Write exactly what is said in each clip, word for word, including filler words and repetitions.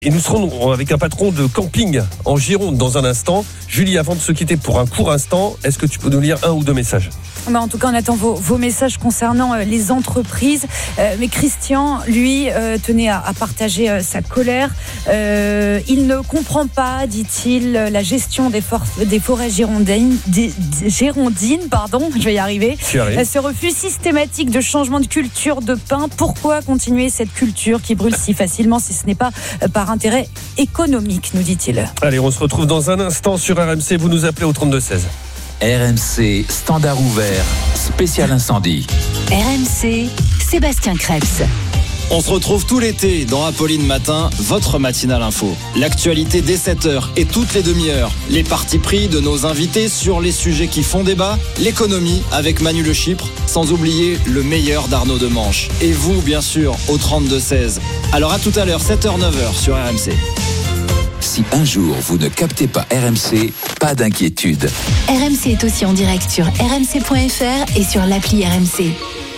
Et nous serons avec un patron de camping en Gironde dans un instant. Julie, avant de se quitter pour un court instant, est-ce que tu peux nous lire un ou deux messages ? Bah en tout cas, on attend vos, vos messages concernant euh, les entreprises. Euh, mais Christian, lui, euh, tenait à, à partager euh, sa colère. Euh, il ne comprend pas, dit-il, la gestion des, for- des forêts girondines, des, des girondines, pardon, je vais y arriver. Euh, ce refus systématique de changement de culture de pin. Pourquoi continuer cette culture qui brûle si facilement si ce n'est pas euh, par intérêt économique, nous dit-il. Allez, on se retrouve dans un instant sur R M C. Vous nous appelez au trente-deux seize. R M C, standard ouvert, spécial incendie. R M C, Sébastien Krebs. On se retrouve tout l'été dans Apolline Matin, votre matinale info. L'actualité dès sept heures et toutes les demi-heures. Les partis pris de nos invités sur les sujets qui font débat. L'économie avec Manu Le Chypre, sans oublier le meilleur d'Arnaud Demanche. Et vous, bien sûr, au trente-deux seize. Alors à tout à l'heure, sept heures neuf heures sur R M C. Si un jour vous ne captez pas R M C, pas d'inquiétude. R M C est aussi en direct sur r m c point f r et sur l'appli R M C.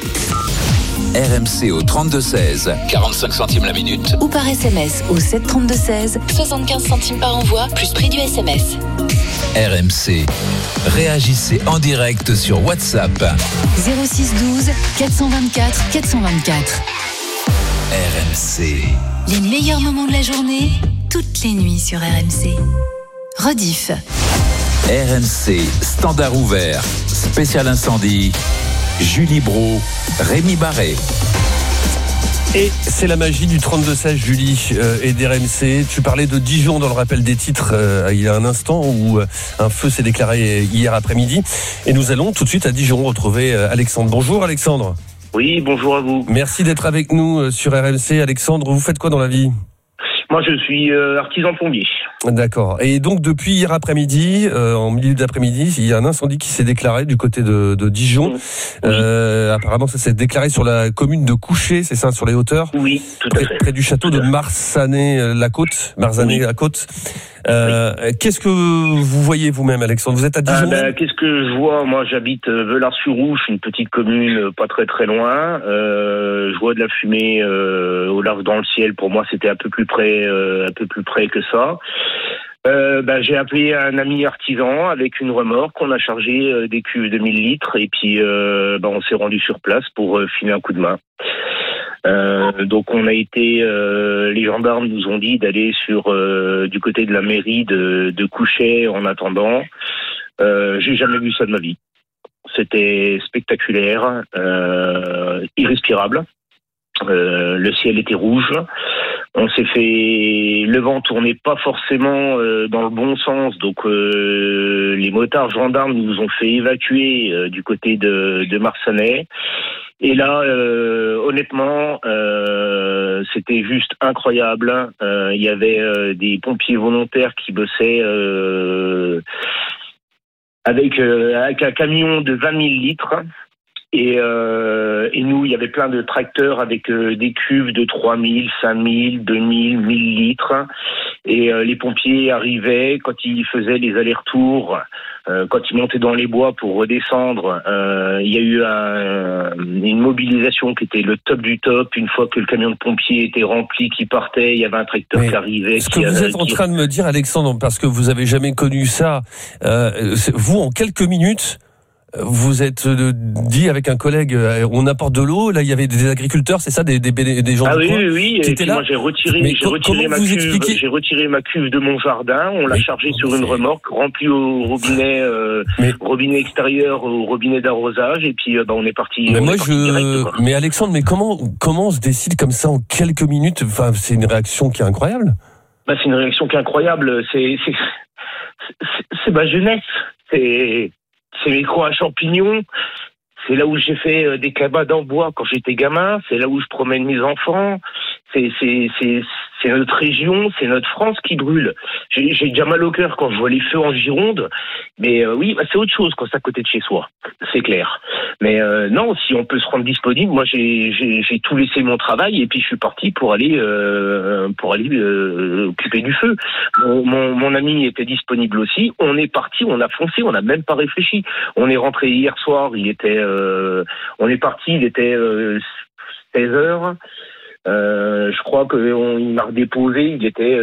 R M C au trente-deux seize, quarante-cinq centimes la minute. Ou par S M S au sept trente-deux seize, soixante-quinze centimes par envoi, plus prix du S M S. R M C. Réagissez en direct sur WhatsApp. zéro six douze quatre cent vingt-quatre quatre cent vingt-quatre. R M C. Les meilleurs moments de la journée, toutes les nuits sur R M C. Rediff. R M C, standard ouvert, spécial incendie. Julie Brault, Rémi Barré. Et c'est la magie du trente-deux seize, Julie, euh, et d'R M C. Tu parlais de Dijon dans le rappel des titres euh, il y a un instant où euh, un feu s'est déclaré hier après-midi. Et nous allons tout de suite à Dijon retrouver euh, Alexandre. Bonjour Alexandre. Oui, bonjour à vous. Merci d'être avec nous euh, sur R M C. Alexandre, vous faites quoi dans la vie ? Moi, je suis euh, artisan plombier. D'accord. Et donc, depuis hier après-midi, euh, en milieu d'après-midi, il y a un incendie qui s'est déclaré du côté de, de Dijon. Oui. Euh, apparemment, ça s'est déclaré sur la commune de Couchet, c'est ça, sur les hauteurs ? Oui, tout à près, fait. Près du château de Marsanet-la-Côte. Marsanet-la-Côte. Euh, oui. Qu'est-ce que vous voyez vous-même, Alexandre ? Vous êtes à Dijon ? ah ben, Qu'est-ce que je vois ? Moi, j'habite Velars-sur-Rouge, une petite commune pas très très loin. Euh, je vois de la fumée euh, au large dans le ciel. Pour moi, c'était un peu plus près, euh, un peu plus près que ça. Euh, ben, j'ai appelé un ami artisan avec une remorque. On a chargé euh, des cuves de mille litres et puis euh, ben, on s'est rendu sur place pour euh, filer un coup de main. Euh, donc on a été, euh, les gendarmes nous ont dit d'aller sur euh, du côté de la mairie de, de Couchet en attendant. Euh, j'ai jamais vu ça de ma vie. C'était spectaculaire, euh, irrespirable. Euh, le ciel était rouge. On s'est fait, le vent tournait pas forcément euh, dans le bon sens, donc euh, les motards gendarmes nous ont fait évacuer euh, du côté de, de Marsanet. Et là, euh, honnêtement, euh, c'était juste incroyable. Euh, il y avait euh, des pompiers volontaires qui bossaient euh, avec, euh, avec un camion de vingt mille litres. Et, euh, et nous, il y avait plein de tracteurs avec euh, des cuves de trois mille, cinq mille, deux mille, mille litres. Et euh, les pompiers arrivaient quand ils faisaient les allers-retours, euh, quand ils montaient dans les bois pour redescendre. Euh, il y a eu un, une mobilisation qui était le top du top. Une fois que le camion de pompiers était rempli, qui partait, il y avait un tracteur Mais qui arrivait. Ce qui que vous avait, êtes en qui... train de me dire, Alexandre, parce que vous avez jamais connu ça, euh, vous, en quelques minutes, vous êtes dit avec un collègue, on apporte de l'eau. Là, il y avait des agriculteurs, c'est ça, des, des, des gens ah de oui, coin oui, oui. qui Et étaient puis là. moi, j'ai retiré, Mais j'ai retiré ma cuve, expliquez... j'ai retiré ma cuve de mon jardin. On l'a mais, chargée sur une remorque, remplie au robinet, euh, mais, robinet extérieur, au robinet d'arrosage, et puis euh, bah, on est parti. Mais on moi, est parti je. direct, mais Alexandre, mais comment, comment on se décide comme ça en quelques minutes ? Enfin, c'est une réaction qui est incroyable. Bah, c'est une réaction qui est incroyable. C'est, c'est, c'est, c'est ma jeunesse. C'est, c'est mes croix à champignons. C'est là où j'ai fait des cabanes en bois quand j'étais gamin. C'est là où je promène mes enfants. C'est, c'est, c'est, c'est notre région, c'est notre France qui brûle. J'ai, j'ai déjà mal au cœur quand je vois les feux en Gironde. Mais euh, oui, bah, c'est autre chose quand c'est à côté de chez soi. C'est clair. Mais euh, non, si on peut se rendre disponible, moi j'ai, j'ai, j'ai tout laissé mon travail et puis je suis parti pour aller euh, pour aller euh, occuper du feu. Mon, mon, mon ami était disponible aussi. On est parti, on a foncé, on n'a même pas réfléchi. On est rentré hier soir. Il était, euh, on est parti, il était euh, seize heures. Euh, je crois qu'il m'a redéposé, il était